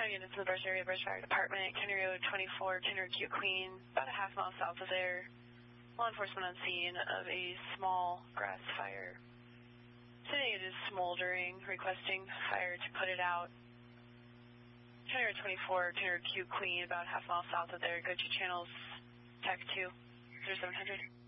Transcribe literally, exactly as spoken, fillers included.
County units in the Brush area, Brush Fire Department, County Road twenty-four, Tenor Q Queen, about a half mile south of there. Law enforcement on scene of a small grass fire. Today it is smoldering, requesting fire to put it out. County Road twenty-four, Tenor Q Queen, about a half mile south of there. Go to channels, T A C two, zero seven hundred.